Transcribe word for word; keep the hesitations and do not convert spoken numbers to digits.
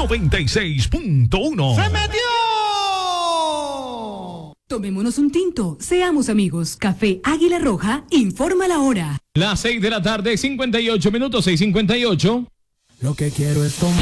noventa y seis punto uno. ¡Se metió! Tomémonos un tinto, seamos amigos. Café Águila Roja, informa la hora. Las seis de la tarde, cincuenta y ocho minutos, seis cincuenta y ocho. Lo que quiero es tomar.